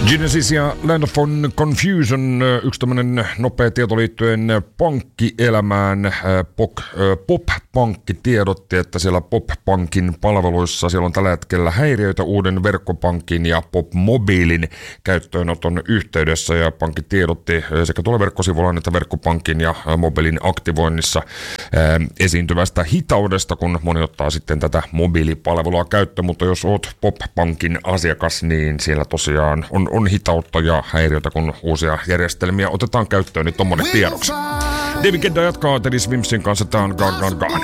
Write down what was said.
Genesis ja Land of Confusion, yksi tämmönen nopea tieto liittyen pankkielämään. Pop-pankki tiedotti, että siellä Pop-pankin palveluissa siellä on tällä hetkellä häiriöitä uuden verkkopankin ja Pop-mobiilin käyttöönoton yhteydessä. Ja pankki tiedotti sekä tuolla verkkosivullaan että verkkopankin ja mobiilin aktivoinnissa esiintyvästä hitaudesta, kun moni ottaa sitten tätä mobiilipalvelua käyttöön. Mutta jos oot Pop-pankin asiakas, niin siellä tosiaan on hitautta ja häiriötä, kun uusia järjestelmiä otetaan käyttöön, niin tommonen tiedoksi. David Guetta jatkaa Teddy Swimsin kanssa, tää on Gone Gone Gone.